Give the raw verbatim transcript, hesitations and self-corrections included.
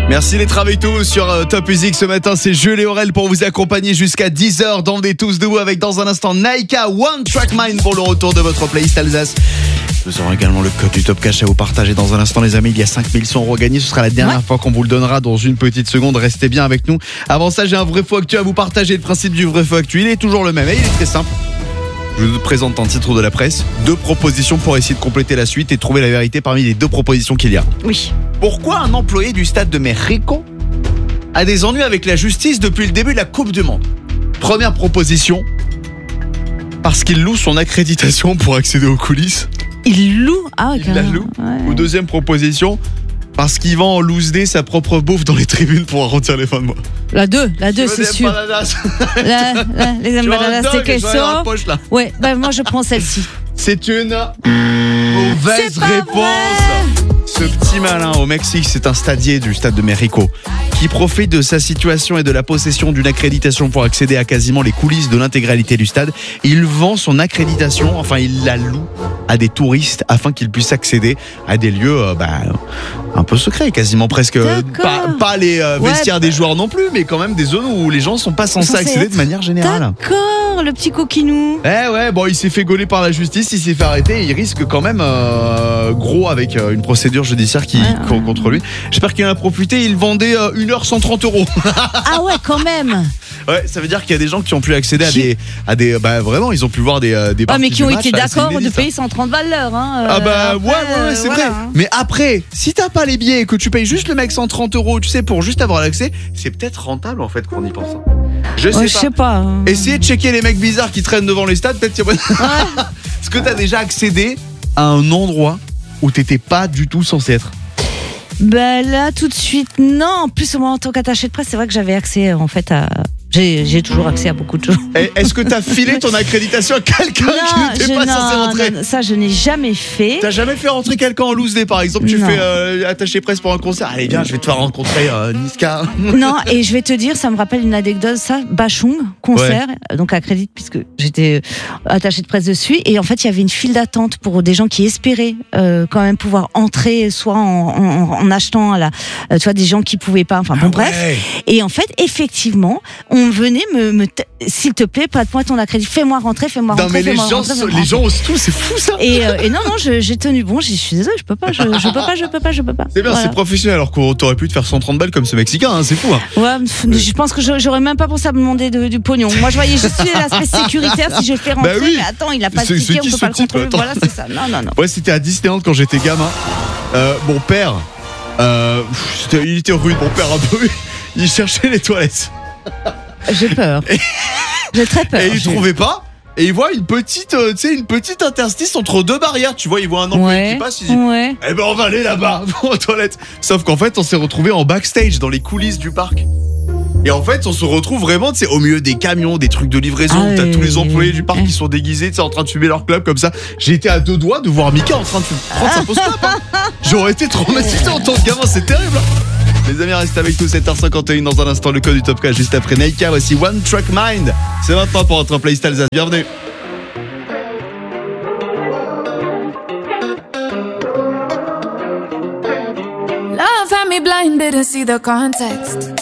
Merci les travailleurs sur euh, Top Music ce matin, c'est Jules et Aurel pour vous accompagner jusqu'à dix heures dans des tous debout avec dans un instant Naika One Track Mind pour le retour de votre playlist Alsace. Nous aurons également le code du Top Cash à vous partager dans un instant les amis, il y a cinq mille cent euros gagnés, ce sera la dernière ouais. fois qu'on vous le donnera dans une petite seconde, restez bien avec nous. Avant ça j'ai un vrai faux actu à vous partager, le principe du vrai faux actu il est toujours le même et il est très simple. Je vous présente un titre de la presse, deux propositions pour essayer de compléter la suite et trouver la vérité parmi les deux propositions qu'il y a. Oui. Pourquoi un employé du stade de Mexico a des ennuis avec la justice depuis le début de la Coupe du Monde? Première proposition, parce qu'il loue son accréditation pour accéder aux coulisses. Il loue Ah, Il la loue. Ouais. Ou deuxième proposition, parce qu'il vend en loose day sa propre bouffe dans les tribunes pour arrondir les fins de mois. La deux, la deux, c'est sûr. La, la, les empanadas, c'est queso. Ouais, bah moi je prends celle-ci. C'est une mauvaise c'est réponse. Vrai. Ce petit malin au Mexique, c'est un stadier du stade de Mexico qui profite de sa situation et de la possession d'une accréditation pour accéder à quasiment les coulisses de l'intégralité du stade. Il vend son accréditation, enfin il la loue à des touristes afin qu'ils puissent accéder à des lieux euh, bah, un peu secrets, quasiment presque pas, pas les euh, vestiaires ouais, des joueurs non plus, mais quand même des zones où les gens sont pas censés accéder être... de manière générale. D'accord, le petit coquinou. Eh ouais, bon, il s'est fait gauler par la justice, il s'est fait arrêter, il risque quand même euh, gros avec euh, une procédure judiciaire qui ouais, ouais. contre lui. J'espère qu'il en a profité, il vendait euh, une heure cent trente euros. Ah ouais, quand même. Ouais, ça veut dire qu'il y a des gens qui ont pu accéder à des, à des, bah vraiment, ils ont pu voir des, des ah, mais qui ont été match, d'accord de payer cent trente balles l'heure. Hein, ah bah après, ouais, ouais, ouais, c'est voilà, vrai. Hein. Mais après, si t'as pas les billets et que tu payes juste le mec cent trente euros, tu sais, pour juste avoir l'accès, c'est peut-être rentable en fait qu'on y pense. Je sais ouais, pas. Je sais pas. Hein. Essayez de checker les mecs bizarres qui traînent devant les stades, peut-être qu'il y a... ouais. Est-ce que t'as déjà accédé à un endroit où t'étais pas du tout censé être? Bah là, tout de suite, non. En plus, moi, en tant qu'attaché de presse, c'est vrai que j'avais accès en fait à... J'ai, j'ai toujours accès à beaucoup de choses. Est-ce que t'as filé ton accréditation à quelqu'un non, qui n'était pas non, censé rentrer? Non, ça je n'ai jamais fait. T'as jamais fait rentrer quelqu'un en loose day par exemple? Tu non. fais euh, attaché presse pour un concert. Allez viens, je vais te faire rencontrer euh, Niska. Non, et je vais te dire, ça me rappelle une anecdote, ça, Bachung, concert, ouais. donc à Crédit puisque j'étais attaché de presse dessus. Et en fait, il y avait une file d'attente pour des gens qui espéraient euh, quand même pouvoir entrer, soit en, en, en achetant, à la, euh, tu vois, des gens qui pouvaient pas. Enfin bon, ah, bref. Ouais. Et en fait, effectivement, on on venait me, me t- s'il te plaît, prête-moi ton accrédit, fais-moi rentrer, fais-moi non, rentrer. Non mais les gens, rentrer, les gens osent tout, c'est fou ça. Et, euh, et non non, je, j'ai tenu bon, je suis désolée, je peux pas, je, je peux pas, je peux pas, je peux pas. C'est bien, voilà. C'est professionnel alors qu'on t'aurait pu te faire cent trente balles comme ce Mexicain, hein, c'est fou. Hein. Ouais, je pense que j'aurais même pas pensé à me demander de, du pognon. Moi je voyais juste l'aspect sécuritaire si je fais rentrer. Bah oui. Mais attends, il a pas de ticket, on peut pas le contrôler. Voilà, c'est ça. Non non non. Ouais, c'était à Disneyland quand j'étais gamin. Euh, mon père, euh, il était rude, mon père un peu. Il cherchait les toilettes. J'ai peur. Et... J'ai très peur. Et il j'ai... trouvait pas. Et il voit une petite, euh, tu sais, une petite interstice entre deux barrières. Tu vois, il voit un employé ouais, qui passe. Il dit, ouais. eh ben on va aller là-bas, aux toilettes. Sauf qu'en fait, on s'est retrouvé en backstage, dans les coulisses du parc. Et en fait, on se retrouve vraiment, tu sais, au milieu des camions, des trucs de livraison. Ah, t'as oui, tous les employés oui, du parc oui. qui sont déguisés, tu sais, en train de fumer leur club comme ça. J'ai été à deux doigts de voir Mika en train de prendre sa pause club. Hein. J'aurais été traumatisé en tant que gamin, c'est terrible. Hein. Les amis, restez avec nous, sept heures cinquante et un dans un instant, le code du Top Cash juste après Naika. Voici One Track Mind. C'est maintenant pour votre playlist Alsace. Bienvenue. Love had me blind, didn't see the context.